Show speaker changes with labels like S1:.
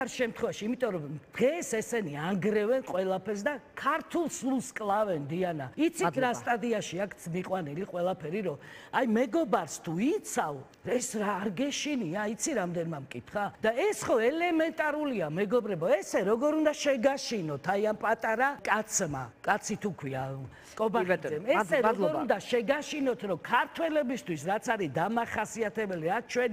S1: შემთხვევაში, იმიტომ რომ დღეს ესენი ანგრევენ ყველაფერს და ქართულ სულს კლავენ დიანა. იცით რა სტადიაში აქვს მიყვანილი ყველაფერი, რომ აი მეგობარს თუ იცავ, ეს რა არ გეშინია, იცი რამდენმა მკითხა? და ეს ხო ელემენტარულია მეგობრებო, ესე როგორ უნდა შეგაშინოთ აი ამ პატარა კაცმა, კაცი თუ ქვია კობახიძემ, ესე როგორ უნდა შეგაშინოთ, რომ ქართველებისთვის რაც არის დამახასიათებელი, რაც ჩვენი